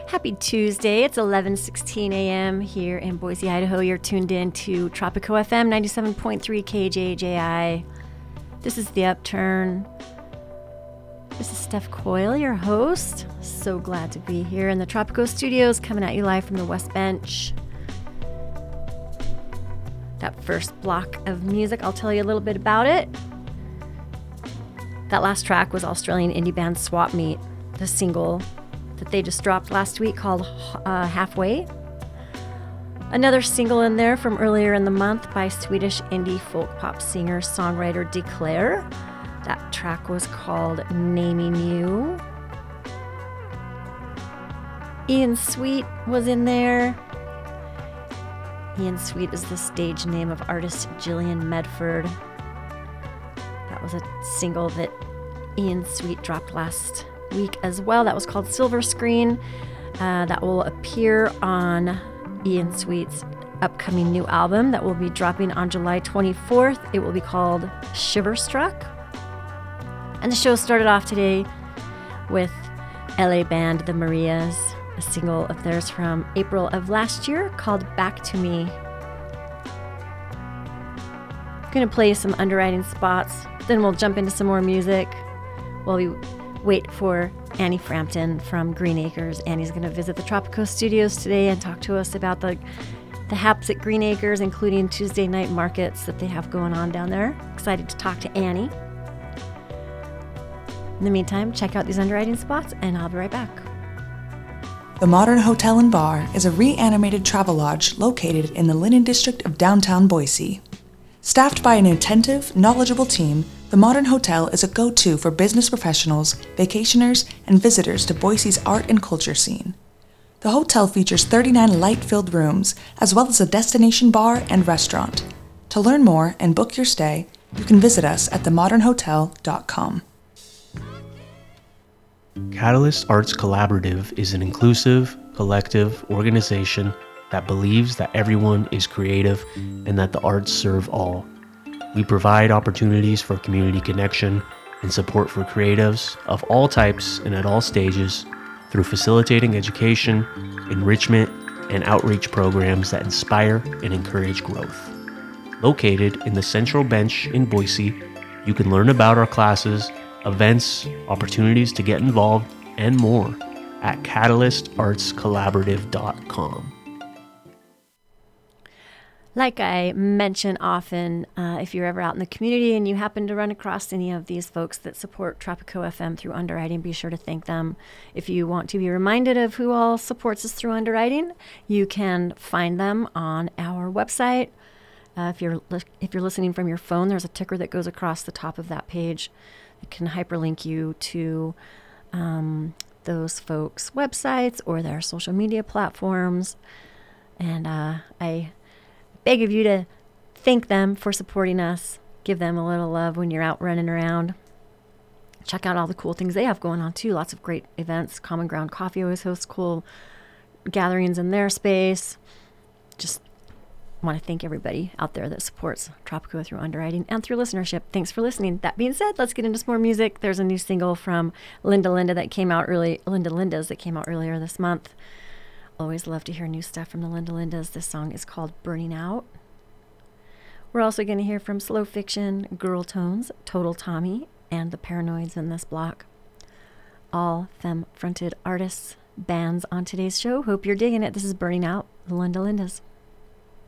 Happy Tuesday. It's 11:16 a.m. here in Boise, Idaho. You're tuned in to Tropico FM 97.3 KJJI. This is The Upturn. This is Steph Coyle, your host. So glad to be here in the Tropico Studios, coming at you live from the West Bench. That first block of music, I'll tell you a little bit about it. That last track was Australian indie band Swap Meet, the single that they just dropped last week called Halfway. Another single in there from earlier in the month by Swedish indie folk pop singer-songwriter Declare. That track was called Naming You. Ian Sweet was in there. Ian Sweet is the stage name of artist Gillian Medford. That was a single that Ian Sweet dropped last week as well. That was called Silver Screen. That will appear on Ian Sweet's upcoming new album that will be dropping on July 24th. It will be called Shiverstruck. And the show started off today with LA band The Marias, a single of theirs from April of last year called Back to Me. I'm going to play some underwriting spots, then we'll jump into some more music while we wait for Annie Frampton from Green Acres. Annie's going to visit the Tropico Studios today and talk to us about the haps at Green Acres, including Tuesday night markets that they have going on down there. Excited to talk to Annie. In the meantime, check out these underwriting spots and I'll be right back. The Modern Hotel and Bar is a reanimated travel lodge located in the Linen District of downtown Boise. Staffed by an attentive, knowledgeable team, the Modern Hotel is a go-to for business professionals, vacationers, and visitors to Boise's art and culture scene. The hotel features 39 light-filled rooms, as well as a destination bar and restaurant. To learn more and book your stay, you can visit us at themodernhotel.com. Catalyst Arts Collaborative is an inclusive, collective organization that believes that everyone is creative and that the arts serve all. We provide opportunities for community connection and support for creatives of all types and at all stages through facilitating education, enrichment, and outreach programs that inspire and encourage growth. Located in the Central Bench in Boise, you can learn about our classes, events, opportunities to get involved, and more at catalystartscollaborative.com. Like I mention often, if you're ever out in the community and you happen to run across any of these folks that support Tropico FM through underwriting, be sure to thank them. If you want to be reminded of who all supports us through underwriting, you can find them on our website. If you're listening from your phone, there's a ticker that goes across the top of that page. It can hyperlink you to those folks' websites or their social media platforms. And I beg of you to thank them for supporting us. Give them a little love when you're out running around. Check out all the cool things they have going on too. Lots of great events. Common Ground Coffee always hosts cool gatherings in their space. Just want to thank everybody out there that supports Tropico through underwriting and through listenership. Thanks for listening. That being said, let's get into some more music. There's a new single from Linda Linda's that came out earlier this month. Always love to hear new stuff from the Linda Lindas. This song is called Burning Out. We're also going to hear from Slow Fiction, Girl Tones, Total Tommy, and the Paranoids in this block. All femme-fronted artists, bands on today's show. Hope you're digging it. This is Burning Out, the Linda Lindas.